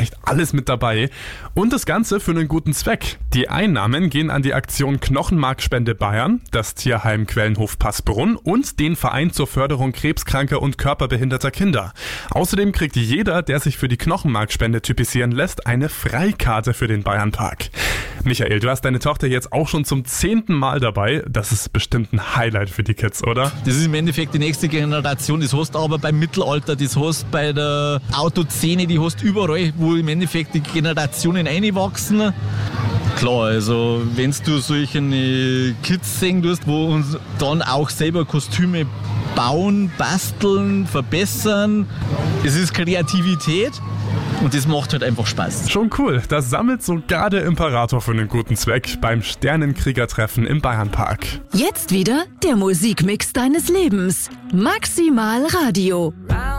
echt alles mit dabei. Und das Ganze für einen guten Zweck. Die Einnahmen gehen an die Aktion Knochenmarkspende Bayern, das Tierheim Quellenhof Passbrunn und den Verein zur Förderung krebskranker und körperbehinderter Kinder. Außerdem kriegt jeder, der sich für die Knochenmarkspende typisieren lässt, eine Freikarte für den Bayernpark. Michael, du hast deine Tochter jetzt auch schon zum 10. Mal dabei. Das ist bestimmt ein Highlight für die Kids, oder? Das ist im Endeffekt die nächste Generation. Das hast du aber beim Mittelalter, das hast du bei der Autoszene, die hast du überall, wo im Endeffekt die Generationen einwachsen. Klar, also wenn du solche Kids sehen tust, wo uns dann auch selber Kostüme bauen, basteln, verbessern. Es ist Kreativität. Und das macht halt einfach Spaß. Schon cool. Das sammelt sogar der Imperator für einen guten Zweck beim Sternenkriegertreffen im Bayernpark. Jetzt wieder der Musikmix deines Lebens. Maximal Radio.